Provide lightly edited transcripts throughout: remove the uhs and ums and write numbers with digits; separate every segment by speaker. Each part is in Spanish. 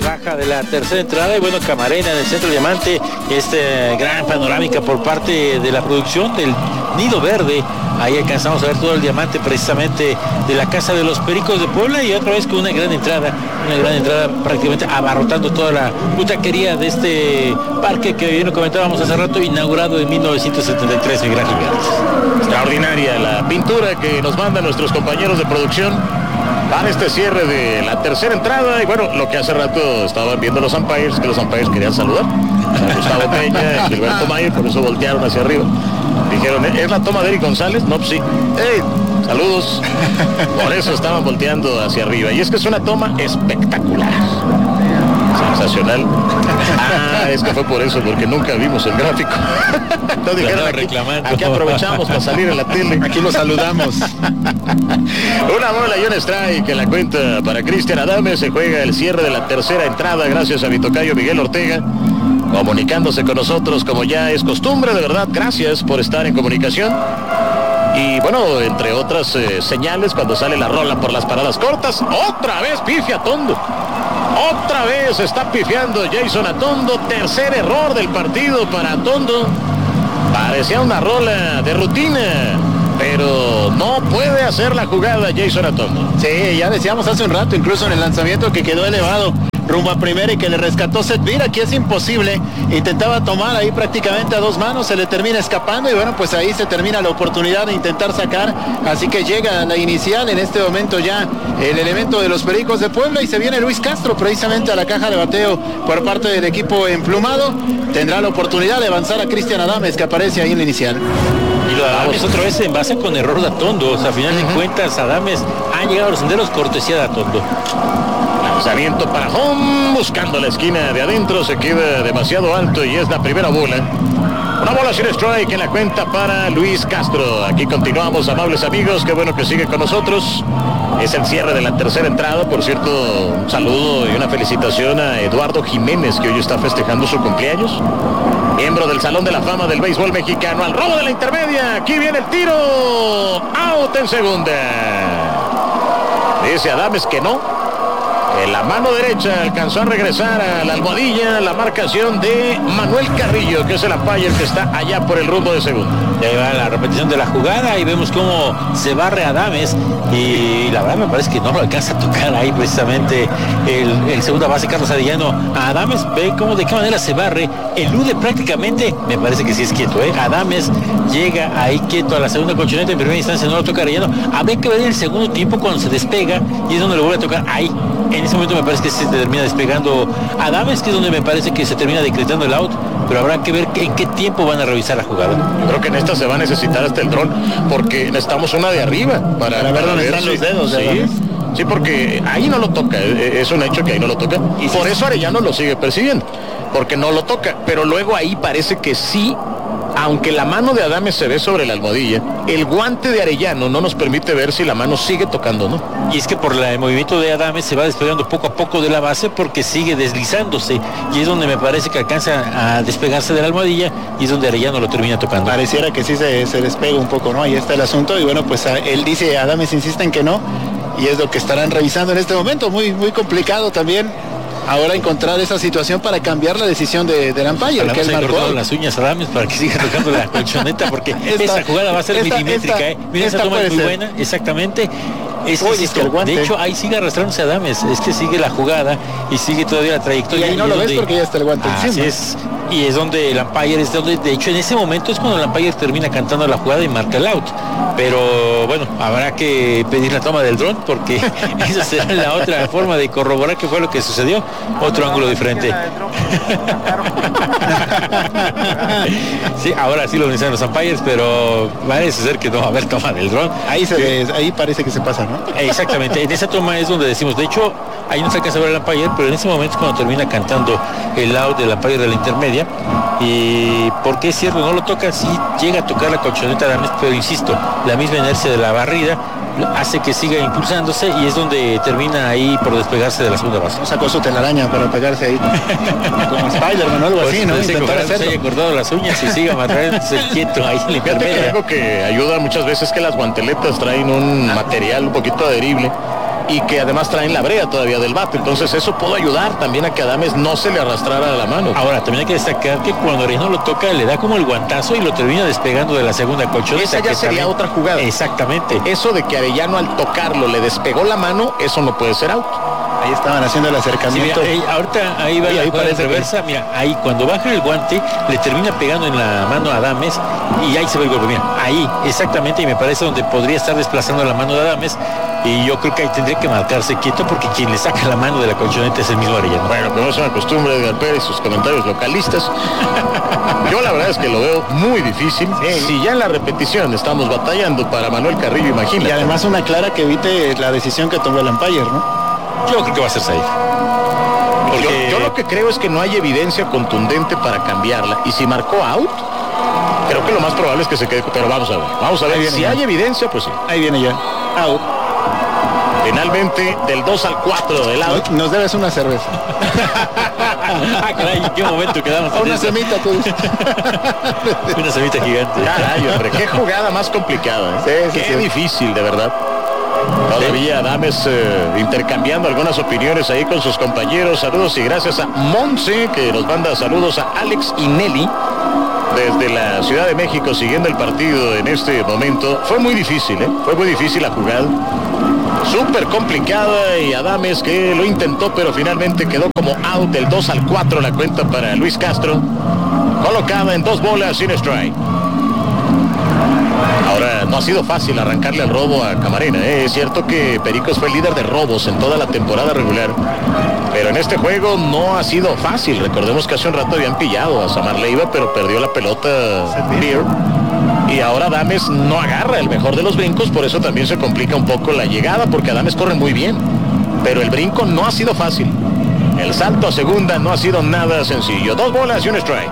Speaker 1: baja de la tercera entrada y bueno, Camarena en el centro Diamante, gran panorámica por parte de la producción del Nido Verde. Ahí alcanzamos a ver todo el diamante precisamente de la Casa de los Pericos de Puebla y otra vez con una gran entrada prácticamente abarrotando toda la butaquería de este parque que bien lo comentábamos hace rato, inaugurado en 1973, Miguel Ángel Gálvez.
Speaker 2: Extraordinaria la pintura que nos mandan nuestros compañeros de producción para este cierre de la tercera entrada y bueno, lo que hace rato estaban viendo los umpires, que los umpires querían saludar a Gustavo Peña, Gilberto Mayer, por eso voltearon hacia arriba. Dijeron, ¿es la toma de Eric González? No, pues sí. ¡Hey! Saludos. Por eso estaban volteando hacia arriba. Y es que es una toma espectacular. Sensacional. Es que fue por eso, porque nunca vimos el gráfico. No dijeron aquí aprovechamos para salir en la tele.
Speaker 3: Aquí lo saludamos.
Speaker 2: Una bola y un strike en la cuenta para Cristian Adames. Se juega el cierre de la tercera entrada gracias a mi tocayo Miguel Ortega, comunicándose con nosotros como ya es costumbre. De verdad, gracias por estar en comunicación. Y bueno, entre otras señales, cuando sale la rola por las paradas cortas, otra vez pifia Atondo. Otra vez está pifiando Jason Atondo. Tercer error del partido para Atondo. Parecía una rola de rutina, pero no puede hacer la jugada Jason Atondo.
Speaker 3: Sí, ya decíamos hace un rato, incluso en el lanzamiento, que quedó elevado rumbo a primera y que le rescató Setvir. Aquí es imposible, intentaba tomar ahí prácticamente a dos manos, se le termina escapando y bueno, pues ahí se termina la oportunidad de intentar sacar, así que llega la inicial en este momento ya el elemento de los Pericos de Puebla y se viene Luis Castro precisamente a la caja de bateo por parte del equipo emplumado. Tendrá la oportunidad de avanzar a Cristian Adames, que aparece ahí en la inicial.
Speaker 1: Y lo Adames otra vez en base con error de Atondo, o sea, a final de cuentas Adames han llegado a los senderos cortesía de Atondo.
Speaker 2: Lanzamiento para home, buscando la esquina de adentro, se queda demasiado alto y es la primera bola. Una bola sin strike en la cuenta para Luis Castro. Aquí continuamos, amables amigos, qué bueno que siguen con nosotros. Es el cierre de la tercera entrada. Por cierto, un saludo y una felicitación a Eduardo Jiménez, que hoy está festejando su cumpleaños. Miembro del Salón de la Fama del Béisbol Mexicano. Al robo de la intermedia, aquí viene el tiro. Out en segunda. Dice Adames que no. En la mano derecha alcanzó a regresar a la almohadilla la marcación de Manuel Carrillo, que es el umpire que está allá por el rumbo de segunda.
Speaker 1: Y ahí va la repetición de la jugada y vemos cómo se barre Adames y la verdad me parece que no lo alcanza a tocar ahí precisamente el segunda base Carlos Arellano. A Adames ve cómo de qué manera se barre, elude prácticamente, me parece que sí es quieto, Adames llega ahí quieto a la segunda colchoneta, en primera instancia no lo toca Arellano. Habría que ver en el segundo tiempo cuando se despega y es donde lo vuelve a tocar ahí. En ese momento me parece que se termina despegando Adames, que es donde me parece que se termina decretando el out, pero habrá que ver en qué tiempo van a revisar la jugada.
Speaker 2: Yo creo que en esta se va a necesitar hasta el dron, porque necesitamos una de arriba para ver dónde están los dedos. Sí, porque ahí no lo toca, es un hecho que ahí no lo toca, y por eso Arellano lo sigue persiguiendo, porque no lo toca, pero luego ahí parece que sí. Aunque la mano de Adames se ve sobre la almohadilla, el guante de Arellano no nos permite ver si la mano sigue tocando, ¿no?
Speaker 1: Y es que por el movimiento de Adames se va despegando poco a poco de la base porque sigue deslizándose y es donde me parece que alcanza a despegarse de la almohadilla y es donde Arellano lo termina tocando.
Speaker 3: Pareciera que sí se despega un poco, ¿no? Ahí está el asunto y bueno, pues él dice, Adames insiste en que no y es lo que estarán revisando en este momento. Muy, muy complicado también ahora encontrar esa situación para cambiar la decisión del umpire, que él marcó.
Speaker 1: Las uñas Adames para que siga tocando la colchoneta porque esa jugada va a ser milimétrica. Mira, esa toma es muy buena, exactamente. De hecho, ahí sigue arrastrándose Adames, es que sigue la jugada y sigue todavía la trayectoria.
Speaker 3: Y ahí no lo ves porque ya está el guante encima.
Speaker 1: Así es, y es donde el umpire es donde, de hecho, en ese momento es cuando el umpire termina cantando la jugada y marca el out. Pero bueno, habrá que pedir la toma del dron porque esa será la otra forma de corroborar qué fue lo que sucedió. Otro ángulo diferente. Sí, ahora sí lo dicen los umpires, pero parece ser que no va a haber toma del dron.
Speaker 3: Ahí parece que se pasa, ¿no?
Speaker 1: Exactamente, en esa toma es donde decimos, de hecho, ahí no se alcanza a ver el umpire, pero en ese momento es cuando termina cantando el out del umpire de la intermedia. Y porque es cierto, no lo toca, sí llega a tocar la colchoneta de Adames, pero insisto, la misma inercia de la barrida hace que siga impulsándose y es donde termina ahí por despegarse de la segunda base.
Speaker 3: No sacó su telaraña para pegarse ahí como Spider-Man o algo así, ¿no?
Speaker 1: Se haya cortado las uñas y siga manteniéndose quieto ahí en la intermedia.
Speaker 2: Algo que ayuda muchas veces es que las guanteletas traen un material un poquito adherible y que además traen la brea todavía del bate. Entonces eso pudo ayudar también a que Adames no se le arrastrara la mano.
Speaker 1: Ahora, también hay que destacar que cuando Arellano lo toca, le da como el guantazo y lo termina despegando de la segunda colchoneta.
Speaker 2: Esa ya sería otra jugada.
Speaker 1: Exactamente.
Speaker 2: Eso de que Arellano al tocarlo le despegó la mano, eso no puede ser out.
Speaker 3: Ahí estaban haciendo el acercamiento.
Speaker 1: Sí, mira, ahorita ahí va la jugada de reversa. Mira, ahí cuando baja el guante, le termina pegando en la mano a Adames y ahí se ve el golpe. Mira, ahí exactamente, y me parece donde podría estar desplazando la mano de Adames. Y yo creo que ahí tendría que marcarse quieto porque quien le saca la mano de la colchoneta es el mismo Arellano.
Speaker 2: Bueno, como es una costumbre de Edgar Pérez y sus comentarios localistas, yo la verdad es que lo veo muy difícil. Si ya en la repetición estamos batallando para Manuel Carrillo, imagínate.
Speaker 3: Y además una clara que evite la decisión que tomó el umpire, ¿no?
Speaker 1: Yo creo que va a ser safe.
Speaker 2: Porque yo lo que creo es que no hay evidencia contundente para cambiarla. Y si marcó out, creo que lo más probable es que se quede. Pero vamos a ver. Vamos a ver. Si hay evidencia, pues sí.
Speaker 3: Ahí viene ya. Out.
Speaker 2: Finalmente, del 2 al 4 del out.
Speaker 3: Nos debes una cerveza.
Speaker 1: Ah, caray, ¿en qué momento quedamos?
Speaker 3: Una semita, tú dices.
Speaker 1: Una semita gigante.
Speaker 2: Caray, hombre, qué jugada más complicada, ¿eh? Qué difícil, de verdad. Todavía Adames intercambiando algunas opiniones ahí con sus compañeros. Saludos y gracias a Monse, que nos manda saludos, a Alex y Nelly desde la Ciudad de México siguiendo el partido en este momento. Fue muy difícil, fue muy difícil la jugada, súper complicada, y Adames que lo intentó pero finalmente quedó como out. Del 2 al 4 la cuenta para Luis Castro, colocada en 2 bolas sin strike. Ahora, no ha sido fácil arrancarle al robo a Camarena, Es cierto que Pericos fue el líder de robos en toda la temporada regular, pero en este juego no ha sido fácil. Recordemos que hace un rato habían pillado a Samar Leiva, pero perdió la pelota Beer. Y ahora Adames no agarra el mejor de los brincos, por eso también se complica un poco la llegada, porque Adames corre muy bien, pero el brinco no ha sido fácil. El salto a segunda no ha sido nada sencillo. 2 bolas y un strike.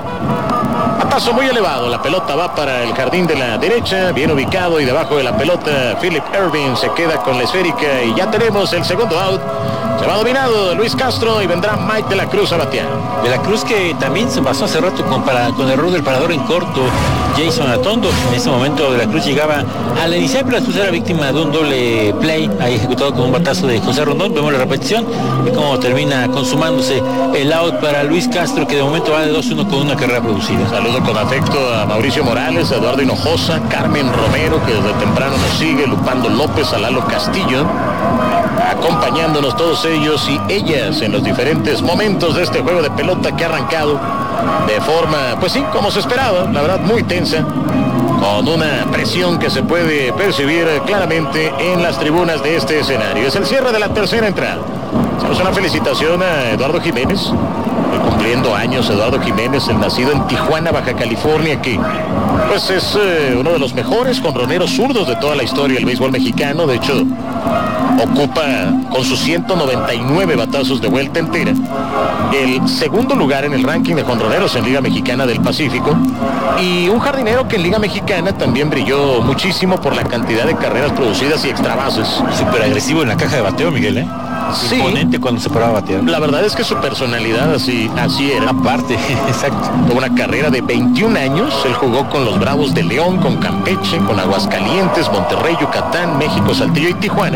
Speaker 2: Paso muy elevado, la pelota va para el jardín de la derecha, bien ubicado, y debajo de la pelota Philip Irving se queda con la esférica y ya tenemos el segundo out. Se va dominado Luis Castro y vendrá Mike de la Cruz a batear.
Speaker 1: De la Cruz, que también se pasó hace rato con el error del parador en corto, Jason Atondo. En ese momento De la Cruz llegaba a la inicial, pero después era víctima de un doble play ahí ejecutado con un batazo de José Rondón. Vemos la repetición y cómo termina consumándose el out para Luis Castro, que de momento va de 2-1 con una carrera producida.
Speaker 2: Saludo con afecto a Mauricio Morales, a Eduardo Hinojosa, Carmen Romero, que desde temprano nos sigue, Lupando López, a Lalo Castillo, acompañándonos todos ellos y ellas en los diferentes momentos de este juego de pelota que ha arrancado de forma, pues sí, como se esperaba, la verdad muy tensa, con una presión que se puede percibir claramente en las tribunas de este escenario. Es el cierre de la tercera entrada. Hacemos una felicitación a Eduardo Jiménez, cumpliendo años Eduardo Jiménez, el nacido en Tijuana, Baja California, que pues es uno de los mejores jonroneros zurdos de toda la historia del béisbol mexicano. De hecho, ocupa con sus 199 batazos de vuelta entera el segundo lugar en el ranking de jonroneros en Liga Mexicana del Pacífico, y un jardinero que en Liga Mexicana también brilló muchísimo por la cantidad de carreras producidas y extra bases.
Speaker 1: Súper agresivo en la caja de bateo, Miguel,
Speaker 2: Sí,
Speaker 1: imponente cuando se paraba a batear.
Speaker 2: La verdad es que su personalidad así era.
Speaker 1: Aparte, exacto.
Speaker 2: Tuvo una carrera de 21 años. Él jugó con los Bravos de León, con Campeche, con Aguascalientes, Monterrey, Yucatán, México, Saltillo y Tijuana.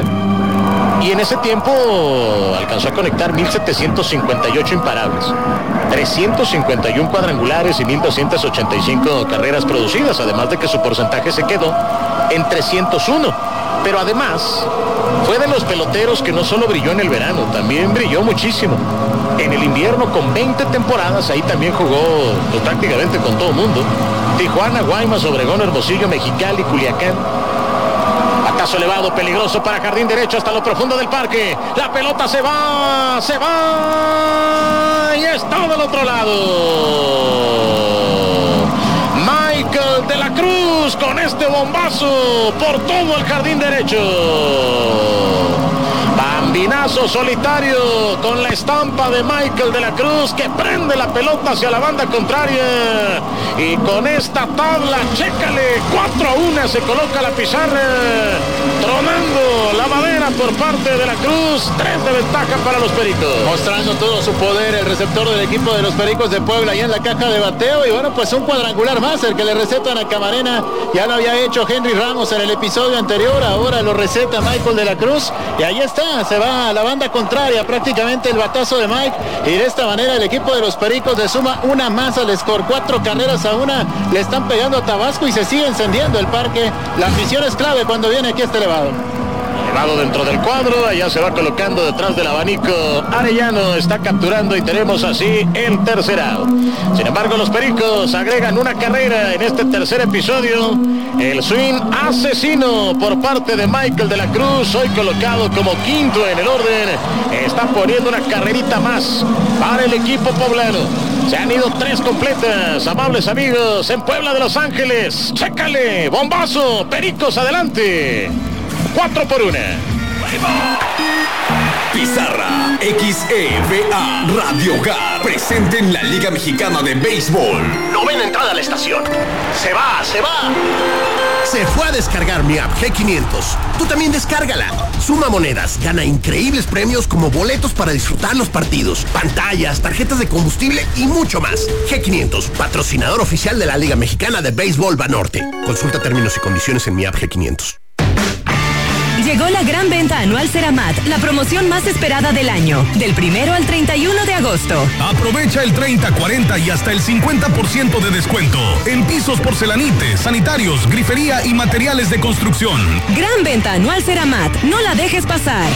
Speaker 2: Y en ese tiempo alcanzó a conectar 1,758 imparables, 351 cuadrangulares y 1,285 carreras producidas, además de que su porcentaje se quedó en 301. Pero además fue de los peloteros que no solo brilló en el verano, también brilló muchísimo en el invierno, con 20 temporadas. Ahí también jugó pues, prácticamente con todo el mundo. Tijuana, Guaymas, Obregón, Hermosillo, Mexicali, Culiacán. Batazo elevado, peligroso para jardín derecho hasta lo profundo del parque. La pelota se va y está del otro lado. Michael de la Cruz con este bombazo por todo el jardín derecho. Bam, Binazo solitario con la estampa de Michael de la Cruz, que prende la pelota hacia la banda contraria. Y con esta tabla, chécale, 4-1 se coloca la pizarra, tronando la madera por parte de la Cruz. 3 de ventaja para los Pericos.
Speaker 3: Mostrando todo su poder el receptor del equipo de los Pericos de Puebla ahí en la caja de bateo. Y bueno, pues un cuadrangular más el que le recetan a Camarena. Ya lo había hecho Henry Ramos en el episodio anterior, ahora lo receta Michael de la Cruz. Y ahí está, se va a la banda contraria, prácticamente el batazo de Mike. Y de esta manera el equipo de los Pericos le suma una más al score. 4 carreras a 1, le están pegando a Tabasco y se sigue encendiendo el parque. La afición es clave cuando viene aquí este elevado.
Speaker 2: Elevado dentro del cuadro, allá se va colocando detrás del abanico Arellano, está capturando y tenemos así el tercer out. Sin embargo, los Pericos agregan una carrera en este tercer episodio. El swing asesino por parte de Michael de la Cruz, hoy colocado como quinto en el orden, está poniendo una carrerita más para el equipo poblano. Se han ido 3 completas, amables amigos, en Puebla de Los Ángeles. Chécale, bombazo, Pericos adelante. 4-1.
Speaker 4: Pizarra XEVA Radio Hogar, presente en la Liga Mexicana de Béisbol.
Speaker 5: Novena entrada a la estación. Se va.
Speaker 6: Se fue a descargar mi app G500. Tú también descárgala. Suma monedas, gana increíbles premios como boletos para disfrutar los partidos, pantallas, tarjetas de combustible y mucho más. G500, patrocinador oficial de la Liga Mexicana de Béisbol Banorte. Consulta términos y condiciones en mi app G500.
Speaker 7: Llegó la gran venta anual Ceramat, la promoción más esperada del año, del 1 al 31 de agosto.
Speaker 8: Aprovecha el 30, 40 y hasta el 50% de descuento en pisos porcelanites, sanitarios, grifería y materiales de construcción.
Speaker 7: Gran venta anual Ceramat, no la dejes pasar.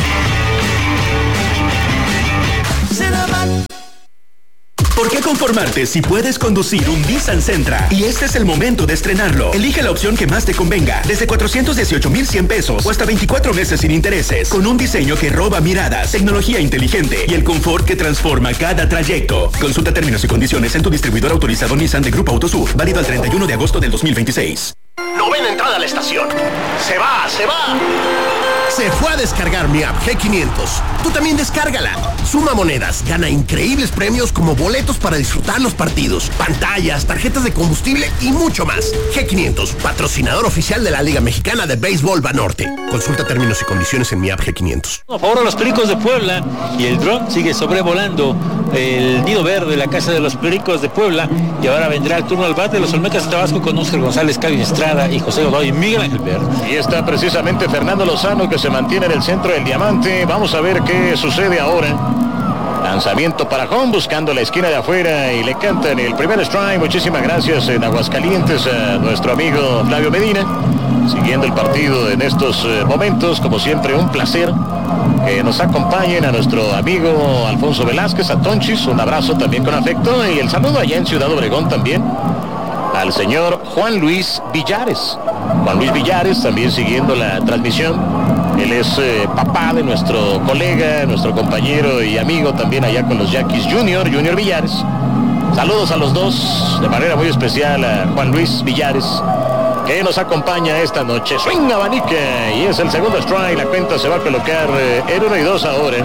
Speaker 4: Ceramat. ¿Por qué conformarte si puedes conducir un Nissan Sentra? Y este es el momento de estrenarlo. Elige la opción que más te convenga, desde 418,100 pesos o hasta 24 meses sin intereses, con un diseño que roba miradas, tecnología inteligente y el confort que transforma cada trayecto. Consulta términos y condiciones en tu distribuidor autorizado Nissan de Grupo Autosur, válido al 31 de agosto del 2026.
Speaker 5: Novena entrada a la estación. Se va.
Speaker 6: Se fue a descargar mi app G500. Tú también descárgala. Suma monedas, gana increíbles premios como boletos para disfrutar los partidos, pantallas, tarjetas de combustible y mucho más. G500, patrocinador oficial de la Liga Mexicana de Béisbol Banorte. Consulta términos y condiciones en mi app G500.
Speaker 1: A favor de los Pericos de Puebla, y el dron sigue sobrevolando el nido verde de la casa de los Pericos de Puebla, y ahora vendrá el turno al bate de los Olmecas de Tabasco con Óscar González, Kevin Estrada y José Godoy y Miguel Ángel Verde.
Speaker 2: Y está precisamente Fernando Lozano, que se mantiene en el centro del diamante. Vamos a ver qué sucede ahora. Lanzamiento para home, buscando la esquina de afuera y le cantan el primer strike. Muchísimas gracias en Aguascalientes a nuestro amigo Flavio Medina, siguiendo el partido en estos momentos. Como siempre, un placer que nos acompañen a nuestro amigo Alfonso Velázquez, a Tonchis, un abrazo también con afecto, y el saludo allá en Ciudad Obregón también al señor Juan Luis Villares. Juan Luis Villares también siguiendo la transmisión. Él es papá de nuestro colega, nuestro compañero y amigo también allá con los Yaquis, Junior Villares. Saludos a los dos, de manera muy especial a Juan Luis Villares, que nos acompaña esta noche. Swing abanica y es el segundo strike. La cuenta se va a colocar en 1-2 ahora.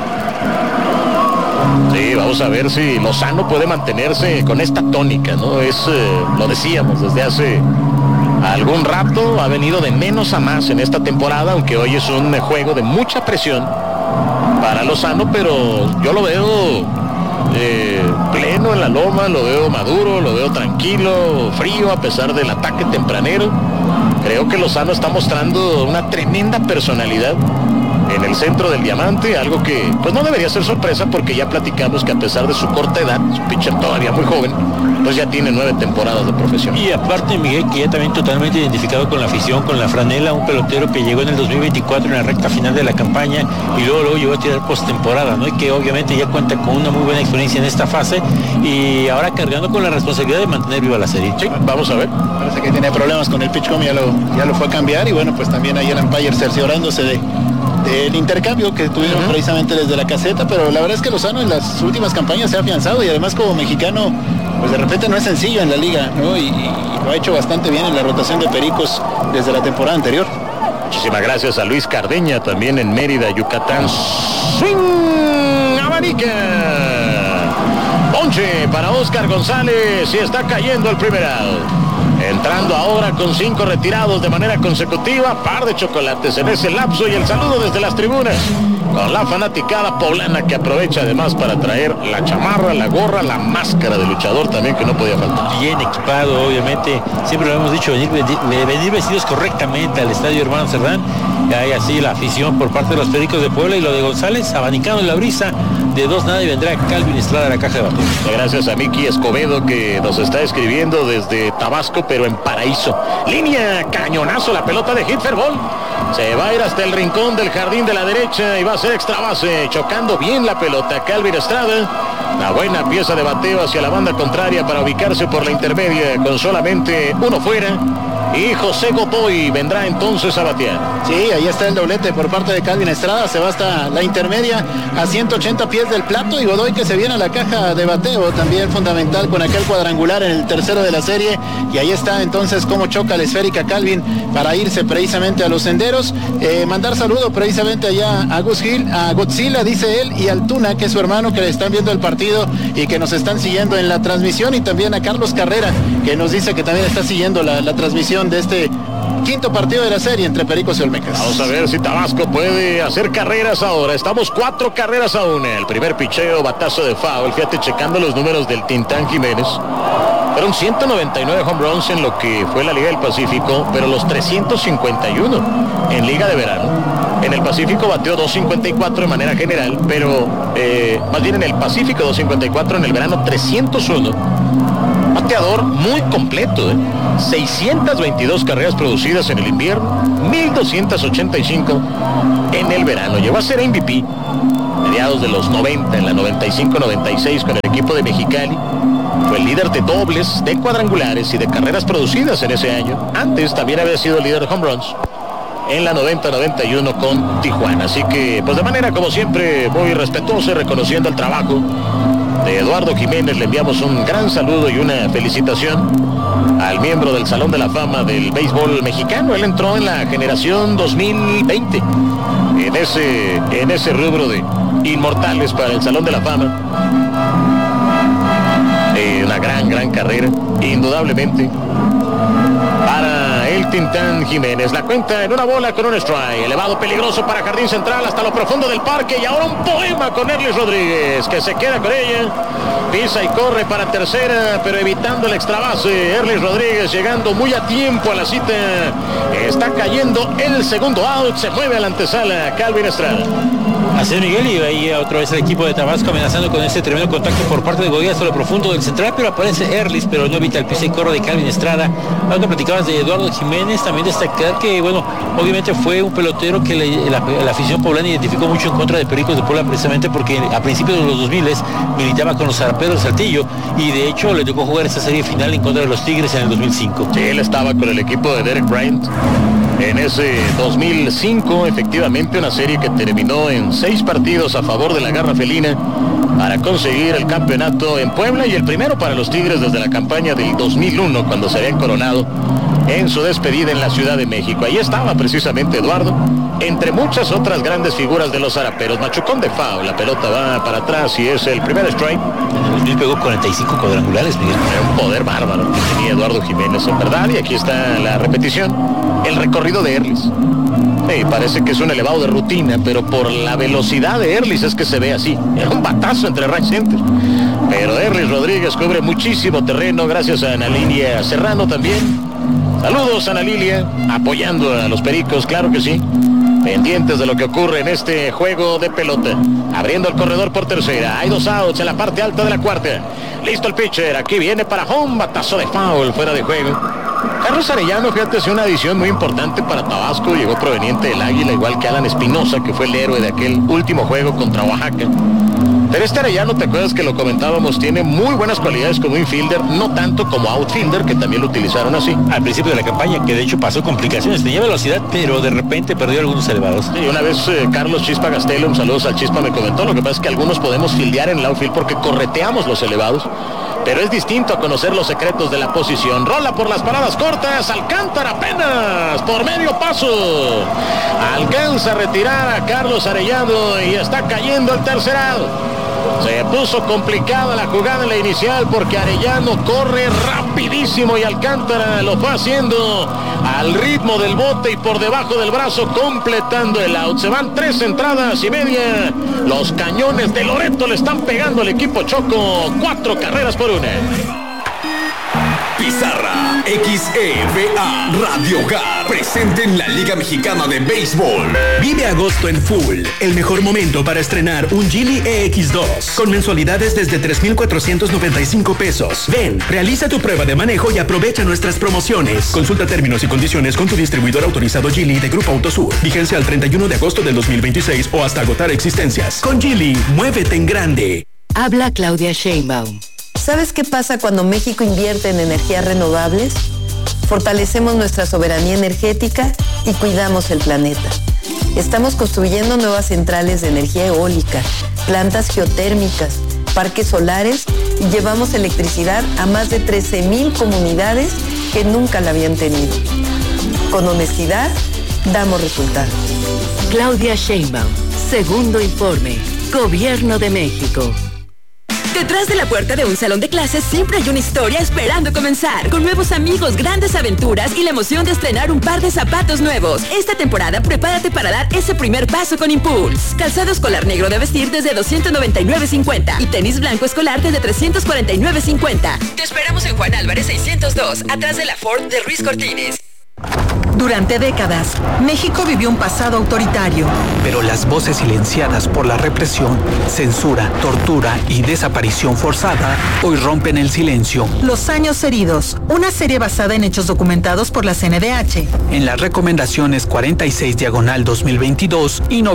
Speaker 2: Sí, vamos a ver si Lozano puede mantenerse con esta tónica, ¿no? Lo decíamos desde hace algún rato, ha venido de menos a más en esta temporada, aunque hoy es un juego de mucha presión para Lozano, pero yo lo veo pleno en la loma, lo veo maduro, lo veo tranquilo, frío, a pesar del ataque tempranero. Creo que Lozano está mostrando una tremenda personalidad en el centro del diamante, algo que pues no debería ser sorpresa, porque ya platicamos que a pesar de su corta edad, su pitcher todavía muy joven, pues ya tiene 9 temporadas de profesión.
Speaker 1: Y aparte, Miguel, que ya también totalmente identificado con la afición, con la franela, un pelotero que llegó en el 2024 en la recta final de la campaña y luego llegó a tirar postemporada, ¿no? Y que obviamente ya cuenta con una muy buena experiencia en esta fase y ahora cargando con la responsabilidad de mantener viva la serie.
Speaker 2: Sí, vamos a ver.
Speaker 3: Parece que tiene problemas con el pitch-com, ya lo fue a cambiar, y bueno, pues también ahí el umpire cerciorándose del intercambio que tuvimos precisamente desde la caseta, pero la verdad es que Lozano en las últimas campañas se ha afianzado, y además como mexicano, pues de repente no es sencillo en la liga, ¿no? Y lo ha hecho bastante bien en la rotación de Pericos desde la temporada anterior.
Speaker 2: Muchísimas gracias a Luis Cardeña, también en Mérida, Yucatán. Swing, abanica. Ponche para Oscar González y está cayendo el primer out. Entrando ahora con 5 retirados de manera consecutiva, par de chocolates en ese lapso y el saludo desde las tribunas con la fanaticada poblana que aprovecha además para traer la chamarra, la gorra, la máscara de luchador también que no podía faltar.
Speaker 1: Bien equipado, obviamente, siempre lo hemos dicho, venir vestidos correctamente al Estadio Hermano Cerdán. Hay así la afición por parte de los Pericos de Puebla y lo de González, abanicado en la brisa, de 2-0 y vendrá Calvin Estrada a la caja de bateo.
Speaker 2: Gracias a Miki Escobedo que nos está escribiendo desde Tabasco, pero en Paraíso. Línea, cañonazo, la pelota de Hitler Ball. Se va a ir hasta el rincón del jardín de la derecha y va a ser extra base, chocando bien la pelota. Calvin Estrada, la buena pieza de bateo hacia la banda contraria para ubicarse por la intermedia con solamente uno fuera. Y José Godoy vendrá entonces a batear.
Speaker 3: Sí, ahí está el doblete por parte de Calvin Estrada. Se va hasta la intermedia a 180 pies del plato. Y Godoy que se viene a la caja de bateo. También fundamental con aquel cuadrangular en el tercero de la serie. Y ahí está entonces cómo choca la esférica Calvin para irse precisamente a los senderos. Mandar saludo precisamente allá a Gus Gil, a Godzilla, dice él, y al Tuna, que es su hermano, que le están viendo el partido y que nos están siguiendo en la transmisión. Y también a Carlos Carrera, que nos dice que también está siguiendo la transmisión de este quinto partido de la serie entre Pericos y Olmecas.
Speaker 2: Vamos a ver si Tabasco puede hacer carreras ahora. Estamos 4 carreras a 1. El primer picheo, batazo de foul. Fíjate, checando los números del Tintán Jiménez. Fueron 199 home runs en lo que fue la Liga del Pacífico, pero los 351 en Liga de Verano. En el Pacífico bateó 254 de manera general, pero más bien en el Pacífico 254, en el verano 301. Bateador muy completo, 622 carreras producidas en el invierno, 1285 en el verano. Llegó a ser MVP mediados de los 90, en la 95-96 con el equipo de Mexicali. Fue el líder de dobles, de cuadrangulares y de carreras producidas en ese año. Antes también había sido el líder de home runs en la 90-91 con Tijuana. Así que, pues de manera como siempre, muy respetuosa y reconociendo el trabajo de Eduardo Jiménez, le enviamos un gran saludo y una felicitación al miembro del Salón de la Fama del béisbol mexicano. Él entró en la generación 2020 en ese rubro de inmortales para el Salón de la Fama. Una gran carrera, indudablemente, para el Tintán Jiménez. La cuenta en una bola con un strike. Elevado peligroso para jardín central hasta lo profundo del parque. Y ahora un poema con Erlis Rodríguez, que se queda con ella. Pisa y corre para tercera, pero evitando el extra base. Erlis Rodríguez llegando muy a tiempo a la cita. Está cayendo el segundo out. Se mueve a la antesala Calvin Estrada.
Speaker 1: Hacia Miguel y ahí otra vez el equipo de Tabasco amenazando con ese tremendo contacto por parte de Godoy hasta lo profundo del central, pero aparece Erlis, pero no evita el pisa y corre de Calvin Estrada. Algo platicabas de Eduardo Jiménez, también destacar que, bueno, obviamente fue un pelotero que la afición poblana identificó mucho en contra de Pericos de Puebla, precisamente porque a principios de los 2000 militaba con los Zaraperos de Saltillo y de hecho le tocó jugar esta serie final en contra de los Tigres en el 2005.
Speaker 2: Sí, él estaba con el equipo de Derek Bryant en ese 2005, efectivamente una serie que terminó en 6 partidos a favor de la garra felina para conseguir el campeonato en Puebla y el primero para los Tigres desde la campaña del 2001, cuando se habían coronado en su despedida en la Ciudad de México. Ahí estaba precisamente Eduardo, entre muchas otras grandes figuras de los Zaraperos. Machucón de foul, la pelota va para atrás y es el primer strike.
Speaker 1: En el 2000 pegó 45 cuadrangulares, Miguel.
Speaker 2: Era un poder bárbaro que tenía Eduardo Jiménez, en verdad, y aquí está la repetición, el recorrido de Erlis. Sí, parece que es un elevado de rutina, pero por la velocidad de Erlis es que se ve así. Era un batazo entre right center. Pero Erlis Rodríguez cubre muchísimo terreno, gracias a Ana Lilia Serrano también. Saludos, Ana Lilia, apoyando a los Pericos, claro que sí. Pendientes de lo que ocurre en este juego de pelota. Abriendo el corredor por tercera. Hay 2 outs en la parte alta de la cuarta. Listo el pitcher. Aquí viene para home. Batazo de foul fuera de juego. Carlos Arellano, fíjate, es una adición muy importante para Tabasco. Llegó proveniente del Águila, igual que Alan Espinosa, que fue el héroe de aquel último juego contra Oaxaca. Pero este Arellano, ¿te acuerdas que lo comentábamos? Tiene muy buenas cualidades como infielder, no tanto como outfielder, que también lo utilizaron así.
Speaker 1: Al principio de la campaña, que de hecho pasó complicaciones, tenía velocidad, pero de repente perdió algunos elevados.
Speaker 2: Sí, una vez Carlos Chispa Gastelum, saludos al Chispa, me comentó, lo que pasa es que algunos podemos fildear en el outfield porque correteamos los elevados. pero es distinto a conocer los secretos de la posición. Rola por las paradas cortas, Alcántara apenas por medio paso. Alcanza a retirar a Carlos Arellano y está cayendo el tercer out. Se puso complicada la jugada en la inicial porque Arellano corre rapidísimo y Alcántara lo fue haciendo al ritmo del bote y por debajo del brazo, completando el out. Se van 3 entradas y media. Los cañones de Loreto le están pegando al equipo Choco. 4 carreras por 1.
Speaker 4: Pizarra XEVA Radio Hogar presente en la Liga Mexicana de Béisbol. Vive agosto en full, el mejor momento para estrenar un Geely EX2 con mensualidades desde 3,495 pesos. Ven, realiza tu prueba de manejo y aprovecha nuestras promociones. Consulta términos y condiciones con tu distribuidor autorizado Geely de Grupo Autosur. Vigencia al 31 de agosto del 2026 o hasta agotar existencias. Con Geely, muévete en grande.
Speaker 9: Habla Claudia Sheinbaum.
Speaker 10: ¿Sabes qué pasa cuando México invierte en energías renovables? Fortalecemos nuestra soberanía energética y cuidamos el planeta. Estamos construyendo nuevas centrales de energía eólica, plantas geotérmicas, parques solares y llevamos electricidad a más de 13,000 comunidades que nunca la habían tenido. Con honestidad, damos resultados.
Speaker 9: Claudia Sheinbaum, segundo informe, Gobierno de México.
Speaker 7: Detrás de la puerta de un salón de clases siempre hay una historia esperando comenzar. Con nuevos amigos, grandes aventuras y la emoción de estrenar un par de zapatos nuevos. Esta temporada prepárate para dar ese primer paso con Impulse. Calzado escolar negro de vestir desde $299.50 y tenis blanco escolar desde $349.50. Te esperamos en Juan Álvarez 602, atrás de la Ford de Ruiz Cortines.
Speaker 11: Durante décadas, México vivió un pasado autoritario.
Speaker 12: Pero las voces silenciadas por la represión, censura, tortura y desaparición forzada hoy rompen el silencio.
Speaker 11: Los años heridos, una serie basada en hechos documentados por la CNDH.
Speaker 12: En las recomendaciones 46/2022 y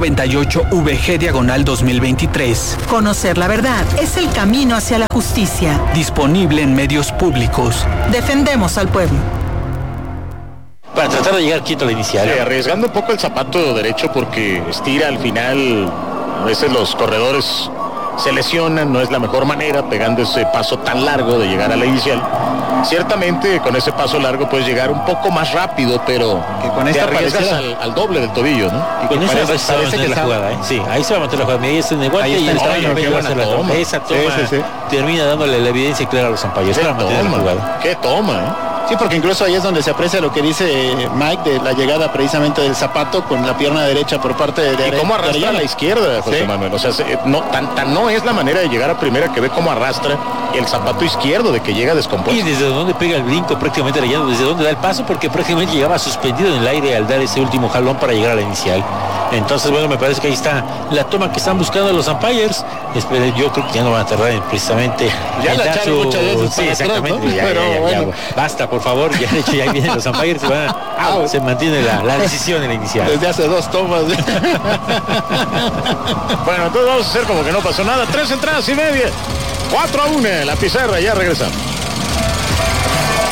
Speaker 12: 98/VG/2023.
Speaker 11: Conocer la verdad es el camino hacia la justicia.
Speaker 12: Disponible en medios públicos.
Speaker 11: Defendemos al pueblo.
Speaker 1: Para tratar de llegar quieto a la inicial.
Speaker 2: Sí, arriesgando un poco el zapato derecho porque estira al final. A veces los corredores se lesionan, no es la mejor manera pegando ese paso tan largo de llegar a la inicial. Ciertamente con ese paso largo puedes llegar un poco más rápido, pero
Speaker 3: que con
Speaker 2: te
Speaker 3: esta
Speaker 2: arriesgas al doble del tobillo, ¿no?
Speaker 1: Y con esa parece que la jugada, ¿eh? Sí, ahí se va a meter la jugada. Ahí está en el guante y esa toma termina dándole la evidencia clara a los umpires.
Speaker 2: ¿Qué toma?
Speaker 3: Sí, porque incluso ahí es donde se aprecia lo que dice Mike de la llegada precisamente del zapato con la pierna derecha por parte de
Speaker 2: Arellano. Y cómo arrastra a la izquierda, José Manuel. O sea, no es la manera de llegar a primera que ve cómo arrastra el zapato izquierdo de que llega descompuesto.
Speaker 1: Y desde donde pega el brinco prácticamente Arellano, desde donde da el paso, porque prácticamente llegaba suspendido en el aire al dar ese último jalón para llegar a la inicial. Entonces, bueno, me parece que ahí está la toma que están buscando los umpires. Yo creo que ya no van a tardar en precisamente
Speaker 3: ya la echaron muchas veces.
Speaker 1: Sí, exactamente. ¿No? Ya, basta, por favor. Ya de hecho ya vienen los umpires. Se mantiene la decisión en la inicial.
Speaker 3: Desde hace 2 tomas.
Speaker 2: Bueno, entonces vamos a hacer como que no pasó nada. 3 entradas y media. 4-1 la pizarra. Ya regresamos.